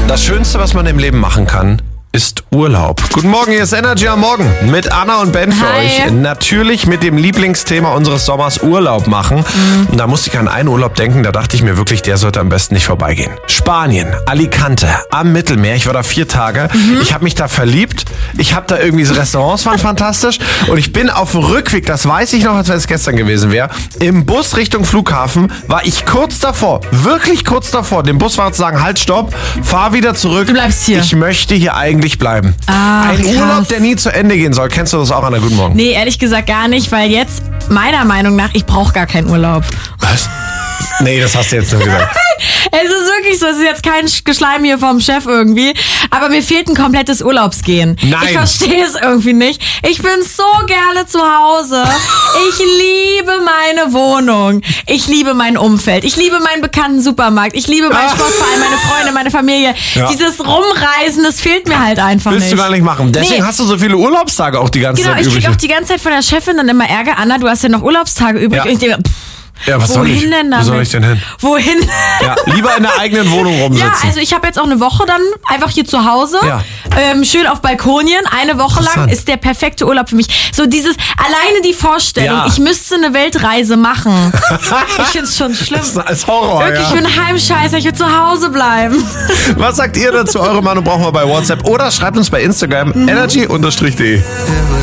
Das Schönste, was man im Leben machen kann, ist Urlaub. Guten Morgen, hier ist Energy am Morgen mit Anna und Ben für euch. Natürlich mit dem Lieblingsthema unseres Sommers Urlaub machen. Und da musste ich an einen Urlaub denken, da dachte ich mir wirklich, der sollte am besten nicht vorbeigehen. Spanien, Alicante, am Mittelmeer. Ich war da 4 Tage. Ich habe mich da verliebt. Ich habe da irgendwie, Restaurants waren fantastisch. Und ich bin auf dem Rückweg, das weiß ich noch, als wenn es gestern gewesen wäre, im Bus Richtung Flughafen war ich kurz davor, wirklich kurz davor, dem Busfahrer zu sagen, halt, stopp, fahr wieder zurück. Du bleibst hier. Ich möchte hier eigentlich bleiben. Ein krass. Urlaub, der nie zu Ende gehen soll. Kennst du das auch, Anna? Guten Morgen. Nee, ehrlich gesagt gar nicht, weil jetzt, meiner Meinung nach, ich brauche gar keinen Urlaub. Was? Nee, das hast du jetzt nur gesagt. Es ist wirklich so, es ist jetzt kein Geschleim hier vom Chef irgendwie, aber mir fehlt ein komplettes Urlaubsgehen. Nein. Ich verstehe es irgendwie nicht. Ich bin so gerne zu Hause. Ich liebe meine Wohnung. Ich liebe mein Umfeld. Ich liebe meinen bekannten Supermarkt. Ich liebe meinen Sportverein, meine Freunde, meine Familie. Ja. Dieses Rumreisen, das fehlt mir halt einfach Willst nicht. du gar nicht machen. Deswegen Nee. hast du so viele Urlaubstage auch die ganze Genau, Zeit ich übrig. kriege auch die ganze Zeit von der Chefin dann immer Ärger. Anna, du hast ja noch Urlaubstage übrig. Ja. Und ich denke, Ja, was soll ich? wohin denn Wo damit? soll ich denn hin? Wohin? Ja, lieber in der eigenen Wohnung rumsitzen. Ja, also ich habe jetzt auch eine Woche dann einfach hier zu Hause, Ja. Schön auf Balkonien. Eine Woche lang Interessant. ist der perfekte Urlaub für mich. So alleine die Vorstellung, Ja. ich müsste eine Weltreise machen. Ich find's schon schlimm. Das ist als Horror, Wirklich, ich ja. bin Heimscheißer, ich will zu Hause bleiben. Was sagt ihr dazu? Eure Meinung brauchen wir bei WhatsApp oder schreibt uns bei Instagram energy_de.